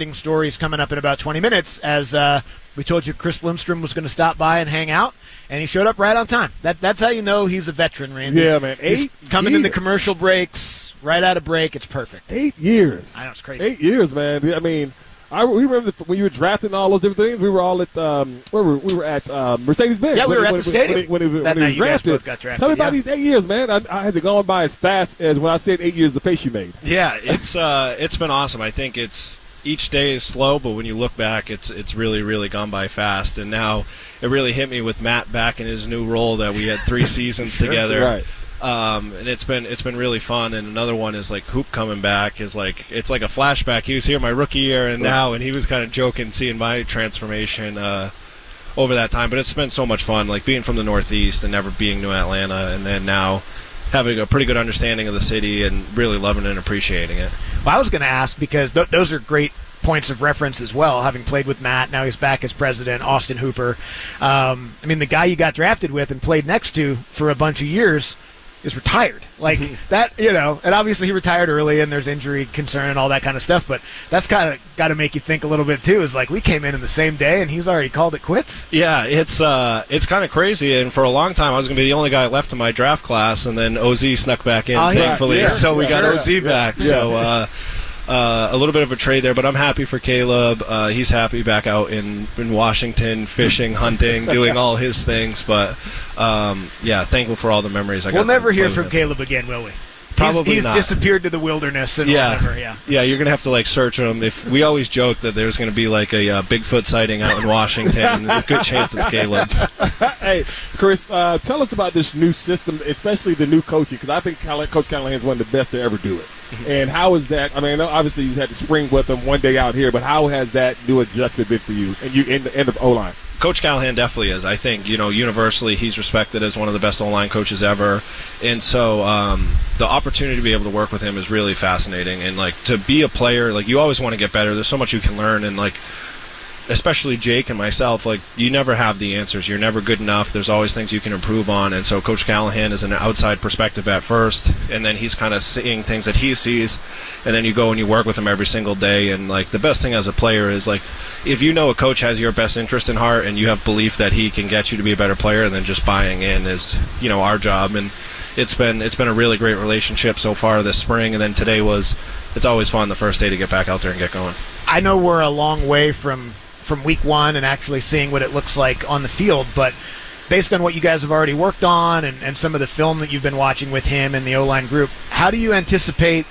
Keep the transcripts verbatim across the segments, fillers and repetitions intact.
trending stories coming up in about twenty minutes as uh, we told you Chris Lindstrom was going to stop by and hang out, and he showed up right on time. That That's how you know he's a veteran, Randy. Yeah, man. Eight he's coming years. in the commercial breaks, right out of break. It's perfect. Eight years. I know, it's crazy. Eight years, man. I mean, I we remember the, when you were drafting all those different things. We were all at um, where were we were at um, Mercedes-Benz. Yeah, we were when, at when, the stadium. when, when, when, that when night he you was guys drafted. both got drafted. Tell me about yeah. these eight years, man. I, I had to go on by as fast as when I said eight years, the face you made. Yeah, it's uh, it's been awesome. I think it's each day is slow, but when you look back, it's it's really really gone by fast. And now it really hit me with Matt back in his new role that we had three seasons together. Right. Um, and it's been it's been really fun. And another one is like Hoop coming back is like it's like a flashback. He was here my rookie year and now, and he was kind of joking seeing my transformation uh, over that time. But it's been so much fun, like being from the Northeast and never being to Atlanta, and then now having a pretty good understanding of the city and really loving and appreciating it. Well, I was going to ask because th- those are great points of reference as well, having played with Matt. Now he's back as president, Austin Hooper. Um, I mean, the guy you got drafted with and played next to for a bunch of years is retired. Like that, you know, and obviously he retired early and there's injury concern and all that kind of stuff, but that's kind of got to make you think a little bit too, is like we came in in the same day and he's already called it quits. Yeah, it's uh, it's kind of crazy, and for a long time I was going to be the only guy left in my draft class, and then O Z snuck back in, oh, yeah. thankfully, Yeah. so we got Sure. O Z back. Yeah. So uh, uh, a little bit of a trade there, but I'm happy for Caleb. Uh, he's happy back out in, in Washington, fishing, hunting, doing all his things, but um, yeah, thankful for all the memories I got. We'll never to hear play from with him. Caleb again, will we? Probably he's, he's not. disappeared to the wilderness and Yeah, whatever. Yeah, yeah. You're gonna have to like search him. If we always joke that there's gonna be like a uh, Bigfoot sighting out in Washington, a good chance it's Caleb. Hey, Chris, uh, tell us about this new system, especially the new coaching, because I think Cal- Coach Callahan is one of the best to ever do it. And how is that? I mean, I know obviously you had to spring with him one day out here, but how has that new adjustment been for you and you in the end of O-line? Coach Callahan definitely is. I think, you know, universally he's respected as one of the best O-line coaches ever. And so um, the opportunity to be able to work with him is really fascinating. And, like, to be a player, like, you always want to get better. There's so much you can learn. And, like, especially Jake and myself, like, you never have the answers. You're never good enough. There's always things you can improve on. And so Coach Callahan is an outside perspective at first, and then he's kind of seeing things that he sees, and then you go and you work with him every single day. And, like, the best thing as a player is, like, if you know a coach has your best interest in heart and you have belief that he can get you to be a better player, and then just buying in is, you know, our job. And it's been it's been a really great relationship so far this spring, and then today was, it's always fun the first day to get back out there and get going. I know we're a long way from from week one and actually seeing what it looks like on the field, but based on what you guys have already worked on and, and some of the film that you've been watching with him and the O-line group, how do you anticipate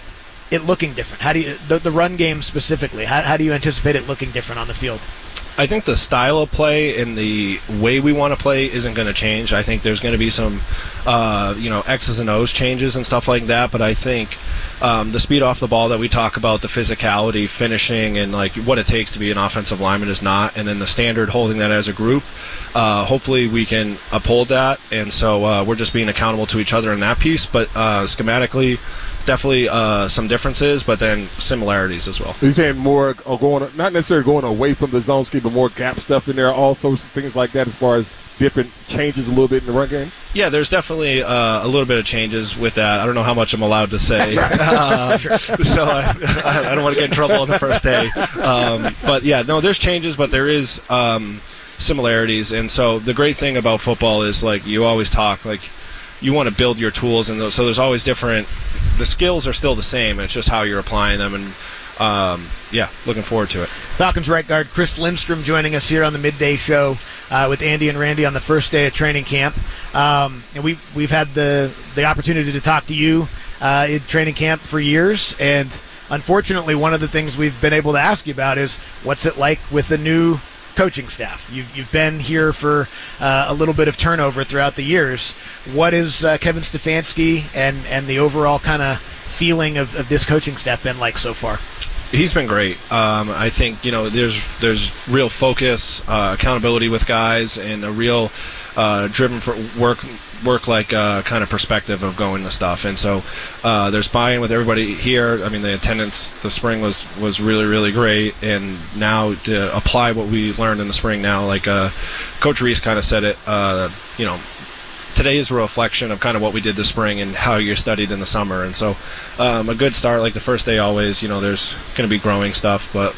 it looking different? How do you the, the run game specifically, how, how do you anticipate it looking different on the field? I think the style of play and the way we want to play isn't going to change. I think there's going to be some, uh, you know, X's and O's changes and stuff like that. But I think um, the speed off the ball that we talk about, the physicality, finishing, and like what it takes to be an offensive lineman is not. And then the standard holding that as a group. Uh, hopefully we can uphold that. And so uh, we're just being accountable to each other in that piece. But uh, schematically, definitely uh, some differences, but then similarities as well. You're saying more uh, going, not necessarily going away from the zone scheme, but more gap stuff in there, all sorts of things like that as far as different changes a little bit in the run game? Yeah, there's definitely uh, a little bit of changes with that. I don't know how much I'm allowed to say. uh, so I, I don't want to get in trouble on the first day. Um, but, yeah, no, there's changes, but there is um, similarities. And so the great thing about football is, like, you always talk, like, you want to build your tools, and so there's always different – the skills are still the same. It's just how you're applying them, and, um, yeah, looking forward to it. Falcons right guard Chris Lindstrom joining us here on the midday show uh, with Andy and Randy on the first day of training camp. Um, and we, we've had the, the opportunity to talk to you uh, in training camp for years, and unfortunately one of the things we've been able to ask you about is what's it like with the new coaching staff. You've, you've been here for uh, a little bit of turnover throughout the years. What is uh, Kevin Stefanski and, and the overall kind of feeling of, of this coaching staff been like so far? He's been great. Um, I think, you know, there's there's real focus, uh, accountability with guys, and a real uh, driven for work work like uh, kind of perspective of going to stuff. And so uh, there's buy-in with everybody here. I mean, the attendance the spring was, was really, really great. And now to apply what we learned in the spring now, like uh, Coach Reese kind of said it, uh, you know, today is a reflection of kind of what we did this spring and how you studied in the summer. And so um, a good start, like the first day always, you know, there's going to be growing stuff, but